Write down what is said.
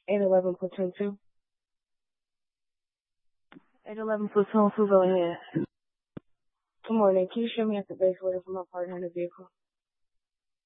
811 platoon 2. 811 platoon 2, go ahead. Good morning. Can you show me at the base waiting for my partner in the vehicle?